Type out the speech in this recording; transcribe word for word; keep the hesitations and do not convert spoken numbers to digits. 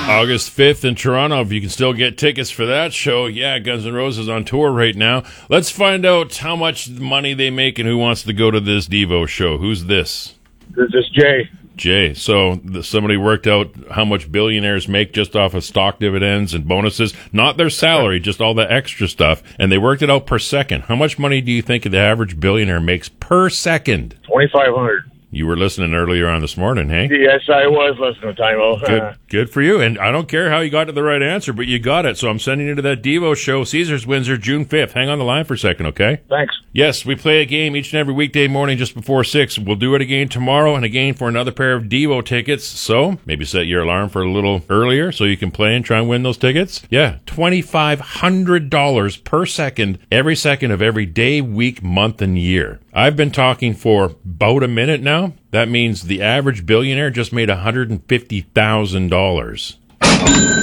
August fifth in Toronto. If you can still get tickets for that show, yeah, Guns N' Roses on tour right now. Let's find out how much money they make and who wants to go to this Devo show. Who's this? This is Jay. Jay. So the, somebody worked out how much billionaires make just off of stock dividends and bonuses, not their salary, just all the extra stuff, and they worked it out per second. How much money do you think the average billionaire makes per second? twenty-five hundred. You were listening earlier on this morning, hey? Yes, I was listening to Time-O. Good, good for you. And I don't care how you got to the right answer, but you got it. So I'm sending you to that Devo show, Caesars Windsor, June fifth. Hang on the line for a second, okay? Thanks. Yes, we play a game each and every weekday morning just before six. We'll do it again tomorrow and again for another pair of Devo tickets. So maybe set your alarm for a little earlier so you can play and try and win those tickets. Yeah, twenty-five hundred dollars per second, every second of every day, week, month, and year. I've been talking for about a minute now. That means the average billionaire just made one hundred fifty thousand dollars.